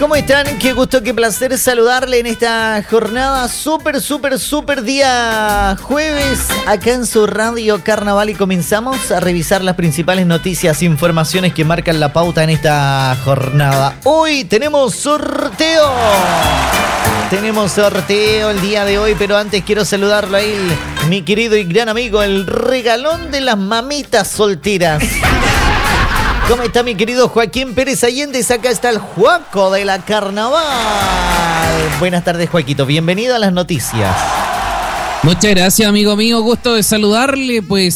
¿Cómo están? Qué gusto, qué placer saludarle en esta jornada súper día jueves acá en su radio Carnaval, y comenzamos a revisar las principales noticias e informaciones que marcan la pauta en esta jornada. Hoy tenemos sorteo. Tenemos sorteo el día de hoy, pero antes quiero saludarlo a él, mi querido y gran amigo, el regalón de las mamitas solteras. ¿Cómo está mi querido Joaquín Pérez Allende? Acá está el Joaco de la Carnaval. Buenas tardes, Joaquito. Bienvenido a las noticias. Muchas gracias, amigo mío. Gusto de saludarle. Pues